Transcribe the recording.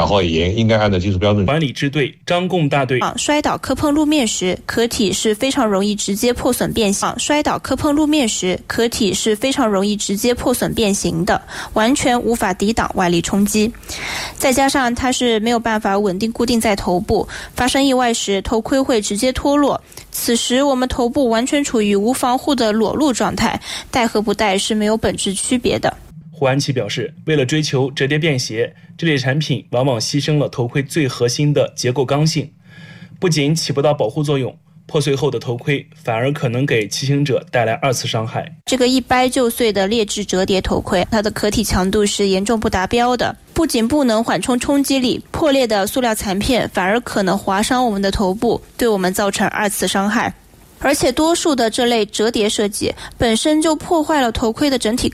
然后也应该按照技术标准管理支队张贡大队摔倒磕碰路面时，壳体是非常容易直接破损变形。摔倒磕碰路面时，壳体是非常容易直接破损变形的，完全无法抵挡外力冲击。再加上它是没有办法稳定固定在头部，发生意外时头盔会直接脱落。此时我们头部完全处于无防护的裸露状态，戴和不戴是没有本质区别的。 胡安琪表示，为了追求折叠便携，这类产品往往牺牲了头盔最核心的结构刚性，不仅起不到保护作用，破碎后的头盔反而可能给骑行者带来二次伤害。 这个一掰就碎的劣质折叠头盔，它的壳体强度是严重不达标的，不仅不能缓冲冲击力，破裂的塑料残片反而可能划伤我们的头部，对我们造成二次伤害。而且多数的这类折叠设计本身就破坏了头盔的整体